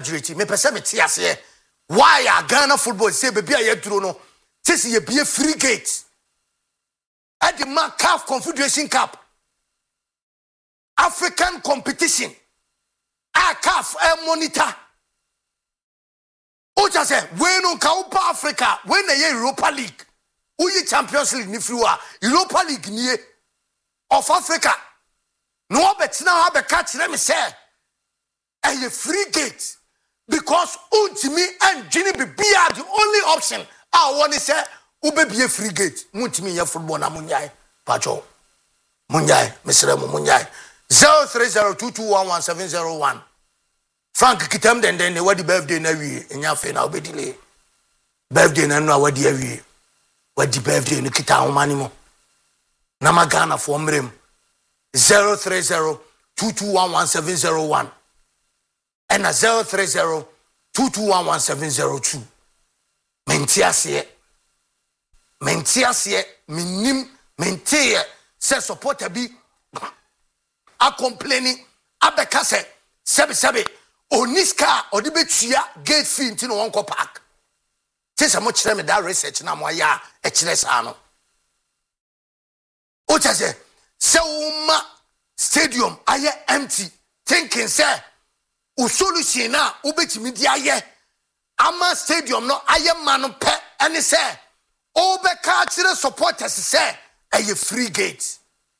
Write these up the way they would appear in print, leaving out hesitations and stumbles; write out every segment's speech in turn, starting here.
exaggerate. Me pese me tiase. Why are Ghana football say baby a yeduro no? This is be a free gate. At the CAF Confederation Cup. African competition. CAF monitor. Oja say when on Kaupa Africa, when the Europa League, uye Champions League ni fluwa, Europa League ni of Africa. No bet now have a catch let me say. A free gate. Because Untimi and Ginny be the only option. I want to say ube be a free gate. Muntimi ya football na munyai. Pacho. Munyai. Mr. Munyai. 0302211701. Frank kitam den what the birthday na wi enya fe na obe delay. Birthday na no awadi awie. What the birthday no kita homani mo. Na magana for mrem. 0302211701. And 030-2211-702. Mentiasie, minim, mentie, se support bi a complaining, abekase, sebe, oniska, odibetia, gate fee into Wonko Park. Tis a much time that research na moya, ano. Ochaze, Seuma Stadium, aye empty, thinking, sir. Usolution na ubetimi dia ye ama stadium no aye man pe ene se obeka kire supporters se aye free gate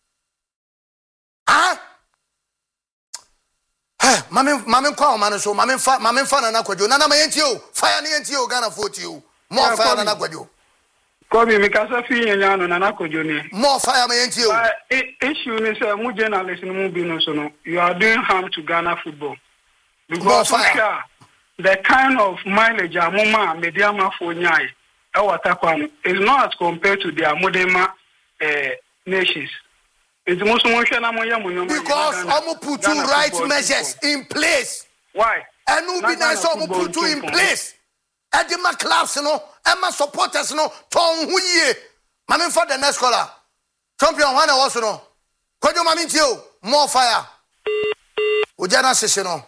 mame kwa o man so mame fa na kwadwo na mayenti o fire na yenti o Ghana 40 o more fire na kwadwo Kobi mikasa fi nyanya no na kwadwo ni more fire mayenti o issue ni say mu journalist no mu bi no so no you are doing harm to Ghana football. Because the kind of mileage Amoma Mediama for Nyai is not as compared to the Amodema nations. It's most because Omo put two right measures in place. Why? And who be nice Omo put two in place. Edema clubs no, Emma supporters no, Tom Huye. Mamin for the next caller. Champion one also no. Kojo Mamin Tio, more fire. Ujana session no.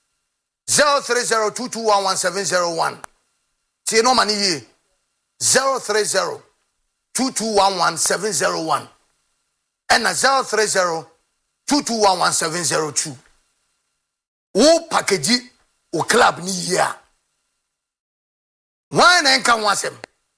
030-2211-701. See no money ye. 030-2211-701. And 030-2211-702. Wo package o club ni ya. Why na nka wasem?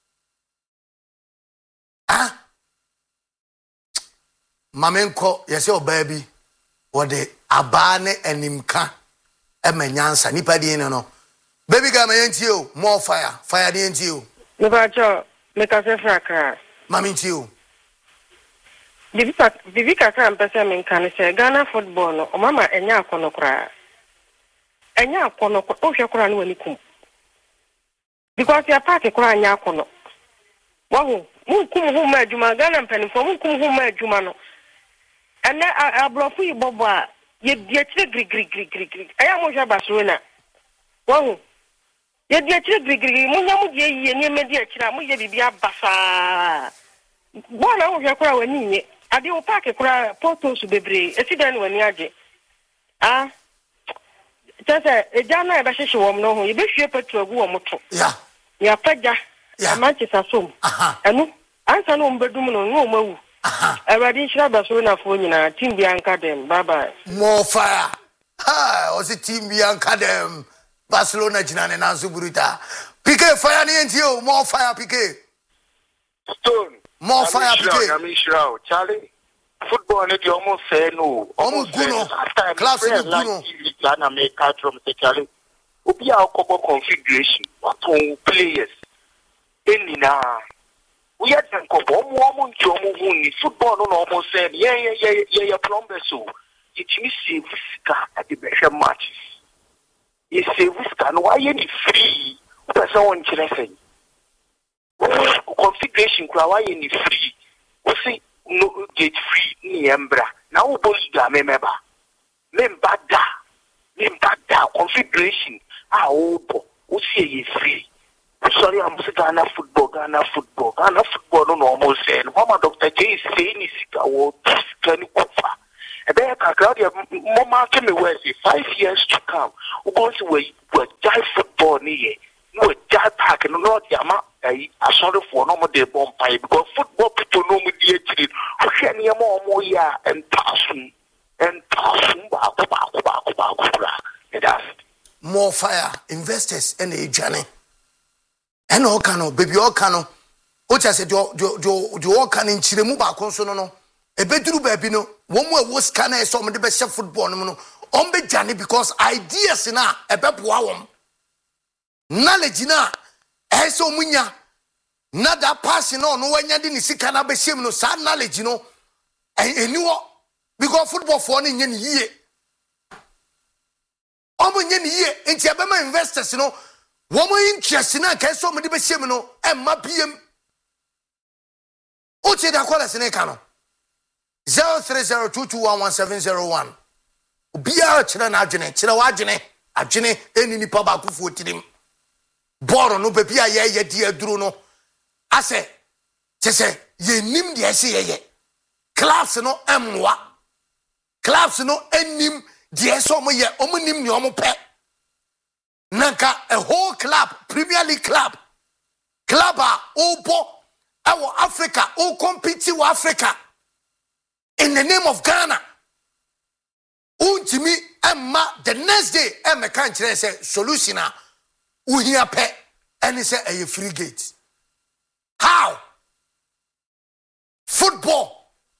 Mamenko yese o baby wo de abane animka emenyansa nipa di no baby ga mayenti o more fire di enti o me ba cho me ka se fraka mamenti o bibi kaka mpese me kan se Ghana football no o mama enya akono kra o hwe kra no wani kum because ya party kra anya akono wahu mun kum hu ma adwuma Ghana mpanifo mun kum hu ma adwuma no ene abrofu ibobo a ye chire gri aya mo hwa Barcelona wahu ye chire gri munya mu die yi ni me die chira mu ye bibia basa bona ho hwa kra wani nye ade o park kra photos bebre esiden wani age tese ejana e ba hwehwe wom no ho ye be hwe petrol gu wom to ya paja Manchester som anu ansa no mbedum no no mawu everybody shira Barcelona for nyina team Bianca dem bye bye more fire o si team Bianca dem Barcelona jinane na Zuburita PK fire ni enti o more fire PK Stone more fire PK I'm sure Charlie football no dey almost say no almost guno class ni guno na make out from the Charlie obi a couple configuration what on players enina we had them couple omo nti football no almost say yeah plumbers so it means save at the better matches you save no why any free person on chile configuration kwa why any free we see no get free ni embra na wo boliga member da configuration obo we see you free. Sorry, I'm saying Ghana football no almost saying. Mama Dr. J is saying is can you cover Ebe Claudia mama came away 5 years to come. We going to we jive football near. No jive park and not yama. I sorry for no more day bomb pipe because football people know me dear children. Who can you more ya and passing more fire investors and a journey. And all cano baby all cano. What I said, you all can in Chilemuba consono. A bedroom baby no. One more was can I saw the best football no. Ombe Johnny because ideas in a bepwam. Knowledge na eso munya. Nada passing on when you didn't see cannabis no sad knowledge, you know. And you because football for any year. Omo yen year into Abema investors, you know. One more interest in a case so many besemino and Mapiem. Oche da call us in a cano 03022111701. Bia children agene, chilawagene, agene, any paba kufu tidim. Boro no pepia ye dear druno. I say, ye nim de ye. Claps no emwa. Claps no enim de so mo ye omunim ni omo pe. Nanka a whole club, Premier League club. Clubber obo our Africa, o compete with Africa. In the name of Ghana. Untimi emma the next day emma kan kire say solution a uhia pe and say a free gate. How? Football.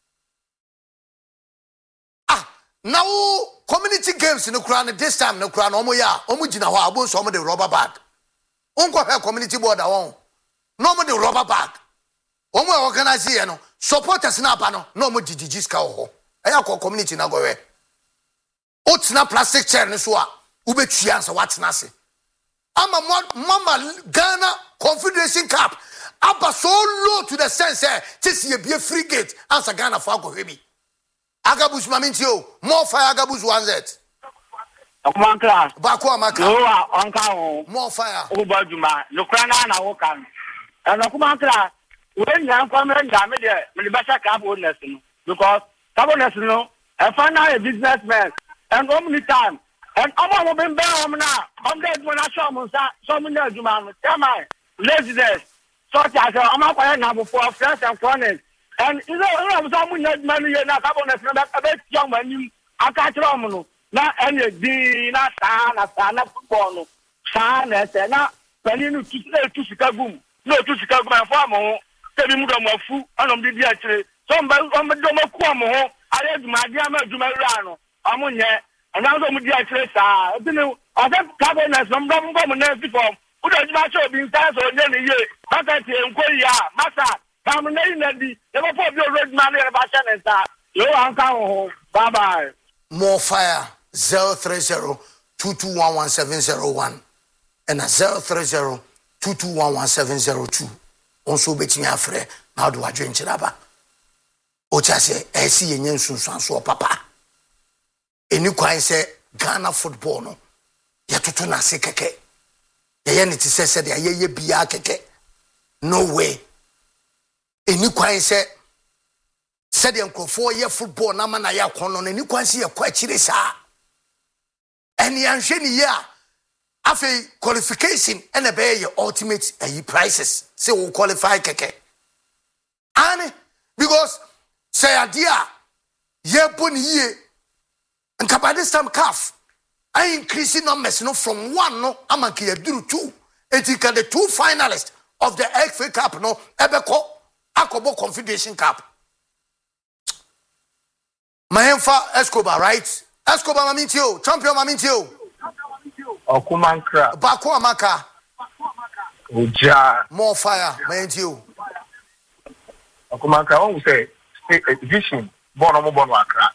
Now community games in the crown this time no crown omujina ho abo so mo the rubber bag. Unko he community board awon. No mo the rubber bag. Omo organize here no supporters na apa no mo digigi ska ho. Eya ko community na go we. Otina plastic chair ni so a ubetua ansa watena se. Ama mama Ghana Confederation Cup aba so low to the sense this ye be a free gate ansa Ghana for go hebi. Agabus mamintio more fire Agabus 1Z. One class. Bakwa maka. No onka more fire. Obajuma no krana na wo kan. And okuma class when you come and damage the better carboness because carboness no a final a businessman and only time and I'm will be better now. I'm dead when I saw some Juma laziness such as I'm not quite now before friends and corners. And you know, someone that money na carboness na about young man I catch Romuno. Na any dina sana football sana na pelinu to Chicago no to Chicago my farm tell me mo fu anom di akire so mba do mo ku am ho are duma dia ma duma rano amunye ana so mo di akire sa ebinu o se carboness no mba mo na fi form u do duma cho bi nta so nye ni ye bakati enkoyi a masa kam na ina di e mo po bi road man e ba sha nta yo anka ho bye bye. More fire 03022111701 and 03022111702. Also betting afre now do I drink chiraba. Ocha say see yen sunso papa. Eni kwan say Ghana football no. Ya tutu na se keke. Ye ni ti say de ye bia keke. No way. Eni kwan say said the uncle year football na man ya kono eni kwan say ye kwa chire sa. Eni anhwe ni ya afei qualification and a be your ultimate prices say we qualify keke and because say adia ye boni ye and by this time calf I increasing numbers no from 1 no amanke ya duru 2 and the 2 finalists of the FA Cup no ebeko akobo Confederation Cup Mahemfa Escobar right Escobar mamintio champion mamintio Okumankra. Bakwa maka. Oja. More fire, man you. Okumankra won say vision born omo Accra.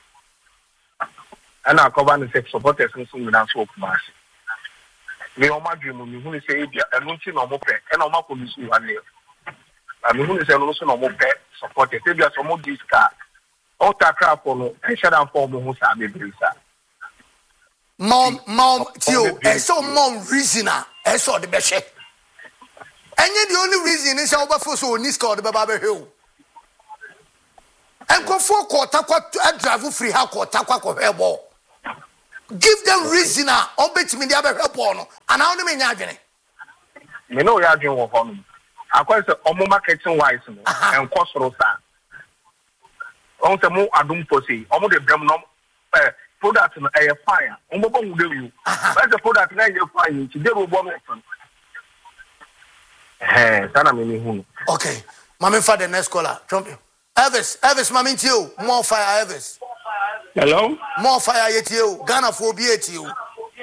And I cover the sex supporters nso nyina so Okumasi. Me o ma dwemu me hu say bia eno nti no mo pe ena o ma police yu ane. Na me hu say no so no mo pe supporters bia so mo diska. O takra for no e shada for mo hu sa bebre sa. Mom, tio, so mom reasoner, so the best. And yet the only reason is our for so niska the Baba Hill. And go for quarter drive free how quarter ball. Give them reason on bet me the other help and how many yagene. Me know you're doing what on. I call it a marketing wise and cost rosa. On the more adum pussy, almost the Bremnom product in a fire. On what will you? That's the product that you're finding to do one. Okay, Mammy for the next caller. Trump you. Elvis, Mammy to you. More fire, Elvis. Hello? More fire at you. Ghana for be at you.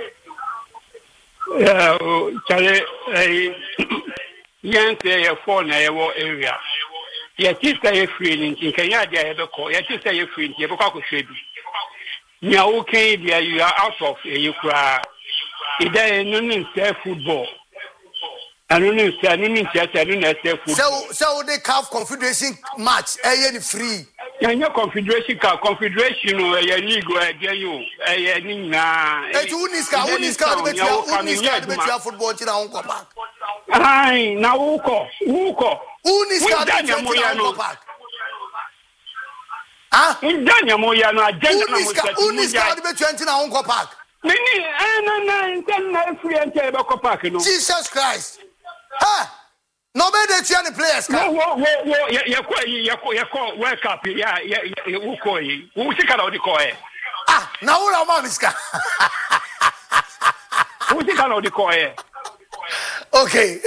Yeah, Charlie, young say a phone area. Yet, you say a free in Kenya, yet you say a free in Yabuko should be. Now, okay, you are out of you cry. It is no football. I don't know, I don't know. So they have confederation match, free. Your confederation, a league where you, football in our own park. Aye, now, Uko. Uniska, park. Ah, Daniel Moyano, Uniska, in our own park. Many, free and table park. Jesus Christ. Ah, nobody any players. Wake up, who take out the coy? Ah, now our mamiska. Who take out the coy? Okay.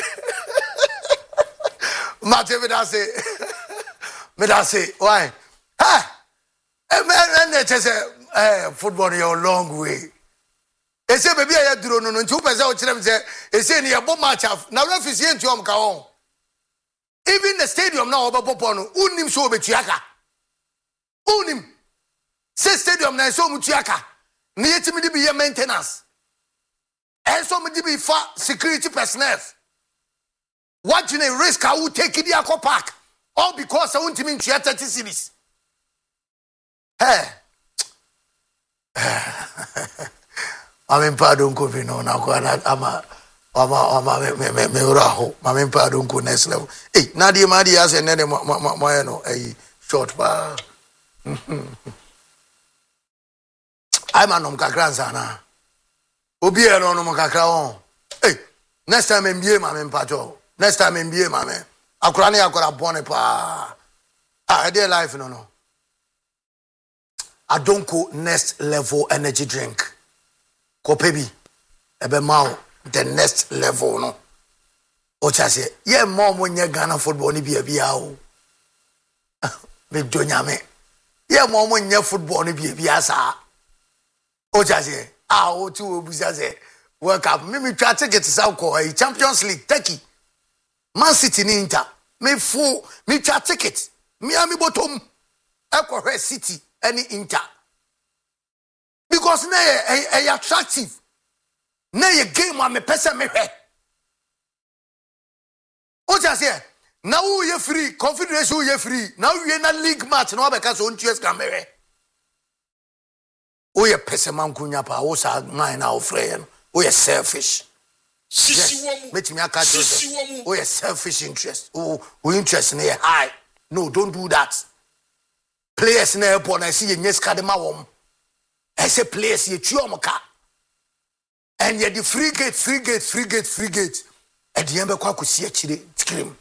Mate, me da say, why? Ah, man, just football is a long way. They say baby I do no 2% of them say they say near bomb match now referee into am ka on even the stadium now obopopo no unim so obetuaka unim say stadium na so mutuaka na yetimi di be maintenance and so me di be for security personnel what you risk I will take it the park all because I want to mean 30 cities hey Mamin pardon ko vino na ko ama me uraho mamin pardon ko next level na di ma di ase ne mo no short pa ai manom kakra sana obi e no mo kakra on next time mbie mamin pato next time mbie mamin akura ne akura bone pa dey life no Adonko next level energy drink Kopebi ebe mao the next level no ocha se ye mo nye Ghana football ni bia o be donyame ye mo nye football ni bia sa ocha se o ti obusa se World Cup me twa ticket sa ko Champions League Turkey Man City ni Inter me twa ticket me ami bottom ekwo City any Inter because na attractive na game am person me hwe o just say now you free confederation you free now you na league match na obeka so ntues ka me hwe o ye person man kunya pa o sa man na ofre o ye selfish met me aka o ye selfish interest o interest na high no don't do that players na airport na see ye nyeska de ma wom I say players ye chuomoka and ye the free gate and the embe kwa kusi achire scream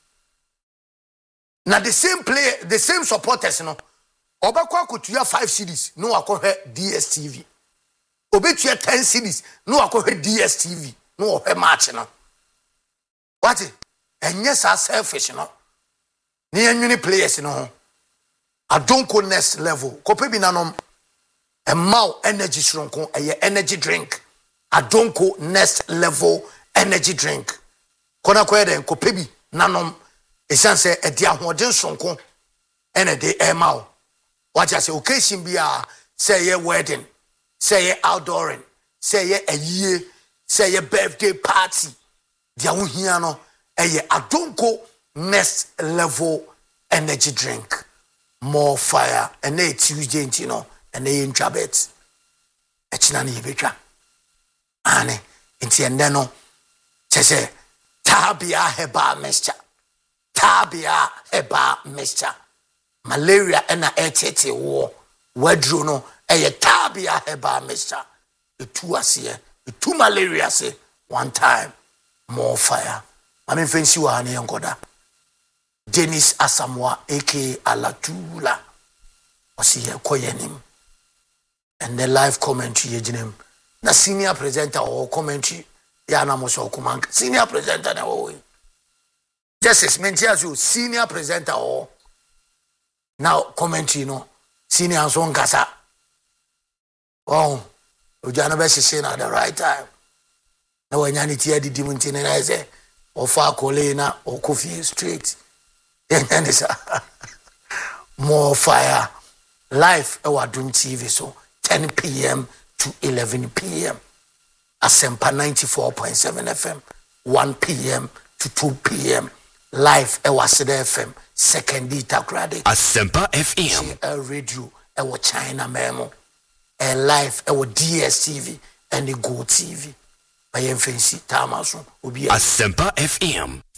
na the same player the same supporters no obekwa kutua 5 series no akohwe DStv obetua 10 series no akohwe DStv no ohwe match no what enye sa selfish no ni enwini players no Adonko next level kopebi nanom Emao energy shronko energy drink Adonko next level energy drink kona kwede kopebi nanom esanse edi ahoden shronko ene de emao what you say occasion bia say ye wedding say ye outdooring say ye ayie say ye birthday party dia ho hia no Adonko next level energy drink more fire and Tuesday ntino and they intrabet echina ni betwa ane nti ende no chese tabia heba mixture malaria ena etete wo wadro no tabia heba mixture etu ase etu malaria se one time more fire mame fancy wa ne enkoda Dennis Asamoah aka Alatula osi ye koyenim and the live commentary yejinem na senior presenter or commentary ya na mo so kumanka senior presenter na wo justice mentia so senior presenter or now commentary no senior so nkasa oh ojana be sese at the right time na wanyani tia didi muntine na say ofa kole na okofie straight more fire live Ewadum TV so 10 p.m. to 11 p.m. Asempa 94.7 FM 1 p.m. to 2 p.m. live Ewasede FM second Takrade Asempa FM radio Ewa China Memo and live Ewa DSTV and the Go TV by Fancy Tamaso Asempa FM